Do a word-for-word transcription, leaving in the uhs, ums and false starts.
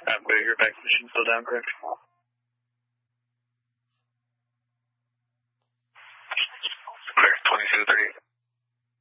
I'm clear. Your back position still down, correct?